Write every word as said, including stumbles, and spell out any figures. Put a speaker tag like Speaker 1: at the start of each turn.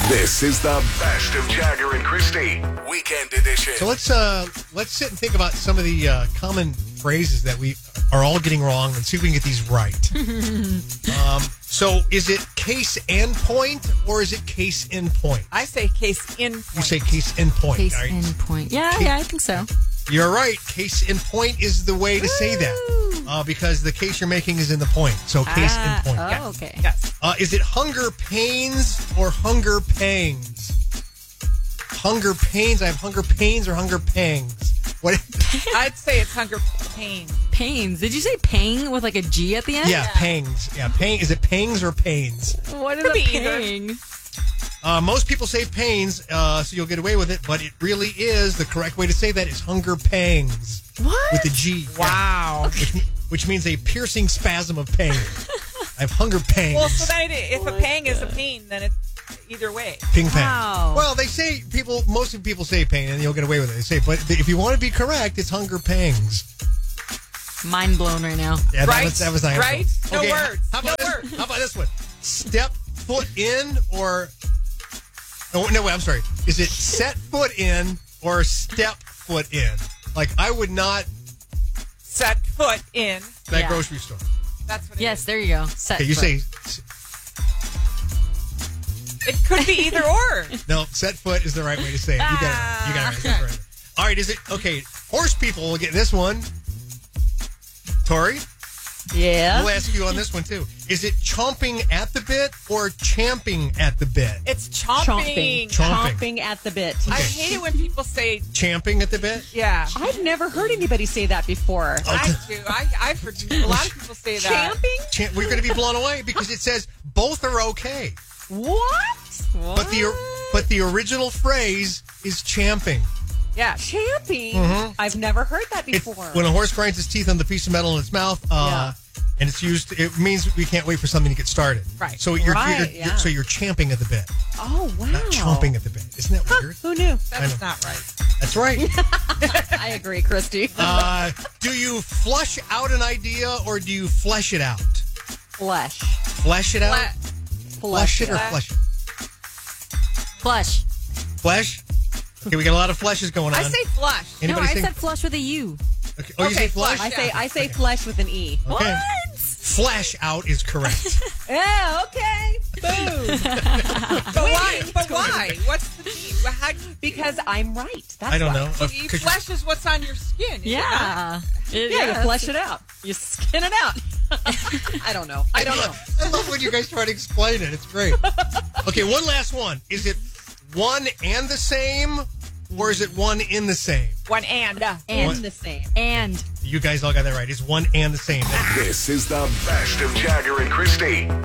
Speaker 1: This is the best of Jagger and Christy, Weekend Edition.
Speaker 2: So let's uh, let's sit and think about some of the uh, common phrases that we are all getting wrong and see if we can get these right. um, so is it case and point or is it case in point?
Speaker 3: I say case in point.
Speaker 2: You say case in point.
Speaker 4: Case
Speaker 2: right?
Speaker 4: in point. Yeah,
Speaker 2: Case-
Speaker 4: yeah, I think so.
Speaker 2: You're right. Case in point is the way to say that uh, because the case you're making is in the point. So case
Speaker 4: Ah,
Speaker 2: in point.
Speaker 4: oh,
Speaker 2: Yes.
Speaker 4: okay.
Speaker 3: Yes.
Speaker 2: Uh, is it hunger pains or hunger pangs? Hunger pains. I have hunger pains or hunger pangs. What?
Speaker 3: I'd say it's hunger pain.
Speaker 4: Pains. Did you say pang with like a G at the end?
Speaker 2: Yeah, pangs. Yeah, pang. Is it pangs or pains?
Speaker 4: What is
Speaker 3: Could
Speaker 4: a
Speaker 3: be either.
Speaker 4: pang?
Speaker 2: Uh, most people say pains, uh, so you'll get away with it, but it really is the correct way to say that is hunger pangs
Speaker 4: What?
Speaker 2: with the G.
Speaker 3: Wow.
Speaker 2: Which, which means a piercing spasm of pain. I have hunger pangs.
Speaker 3: Well, so then it, if a pang is a pain, then it's either way.
Speaker 2: Ping pang.
Speaker 4: Wow.
Speaker 2: Well, they say people. Most people say pain, and you'll get away with it. They say, but if you want to be correct, it's hunger pangs.
Speaker 4: Mind blown right now.
Speaker 2: Yeah,
Speaker 3: Right?
Speaker 2: That was, that was nice.
Speaker 3: Right? No
Speaker 2: Okay,
Speaker 3: words.
Speaker 2: How about,
Speaker 3: No
Speaker 2: this,
Speaker 3: words.
Speaker 2: how about this one? Step foot in or? Oh no! Wait, I'm sorry. Is it set foot in or step foot in? Like I would not
Speaker 3: Set foot in.
Speaker 2: that
Speaker 4: Yeah.
Speaker 2: grocery store.
Speaker 3: That's what it
Speaker 4: Yes,
Speaker 3: is.
Speaker 4: there you go. Set
Speaker 2: Okay, you
Speaker 4: foot.
Speaker 2: say
Speaker 3: It could be either or.
Speaker 2: no. Set foot is the right way to say it. You got it. Right. You got it. Right. That's right. All right. Is it okay? Horse people will get this one. Tori,
Speaker 5: Yeah.
Speaker 2: we'll ask you on this one too. Is it chomping at the bit or champing at the bit?
Speaker 3: It's chomping.
Speaker 5: Chomping.
Speaker 2: Chomping.
Speaker 5: Chomping at the bit.
Speaker 3: I hate it when people say,
Speaker 2: Champing at the bit?
Speaker 3: yeah.
Speaker 5: I've never heard anybody say that before.
Speaker 3: I do. I, I've heard a lot of people say that.
Speaker 5: Champing?
Speaker 2: Champ- we're going to be blown away because it says both are okay.
Speaker 5: What?
Speaker 2: But the but the original phrase is champing.
Speaker 3: Yeah.
Speaker 5: Champing?
Speaker 2: Mm-hmm.
Speaker 5: I've never heard that
Speaker 2: It's
Speaker 5: before.
Speaker 2: when a horse grinds his teeth on the piece of metal in its mouth, uh, and it's used. It means we can't wait for something to get started.
Speaker 3: Right.
Speaker 2: So you're,
Speaker 5: Right,
Speaker 2: you're,
Speaker 5: yeah.
Speaker 2: you're so you're champing at the bit,
Speaker 5: oh, wow.
Speaker 2: not chomping at the bit. Isn't that weird?
Speaker 5: Who knew?
Speaker 3: That's
Speaker 2: know.
Speaker 3: not right.
Speaker 2: That's right.
Speaker 5: I agree, Christy.
Speaker 2: uh, do you flush out an idea or do you flesh it out?
Speaker 5: Flesh.
Speaker 2: Flesh it out.
Speaker 3: Fle-
Speaker 2: Flesh it or
Speaker 3: Flesh.
Speaker 2: flesh it?
Speaker 4: Flush.
Speaker 2: Flesh. Okay, we got a lot of flushes going on.
Speaker 3: I say flush.
Speaker 2: Anybody
Speaker 4: no, I
Speaker 2: think-
Speaker 4: said flush with a U.
Speaker 2: Okay. Oh, you
Speaker 3: Okay,
Speaker 2: say flush?
Speaker 3: flush.
Speaker 5: I say I say flesh with an E.
Speaker 2: Okay.
Speaker 4: What?
Speaker 2: Flesh out is correct.
Speaker 5: Yeah, okay. Boom.
Speaker 3: But why? But why? What's the deed? Well, how do you,
Speaker 5: Because I'm right. That's
Speaker 2: I don't
Speaker 5: why.
Speaker 2: know. Uh,
Speaker 3: you
Speaker 2: 'cause
Speaker 3: flesh is what's on your skin. is it not?
Speaker 4: Yeah. It-
Speaker 5: Yeah, you
Speaker 4: yeah,
Speaker 5: flesh it out. You skin it out. I don't know. I don't know.
Speaker 2: I love when you guys try to explain it. It's great. Okay, one last one. Is it one and the same, or is it one in the same?
Speaker 3: One and. Uh,
Speaker 5: And
Speaker 2: What?
Speaker 5: the same.
Speaker 4: And
Speaker 2: You guys all got that right. It's one and the same.
Speaker 1: This is the best of Jagger and Christy,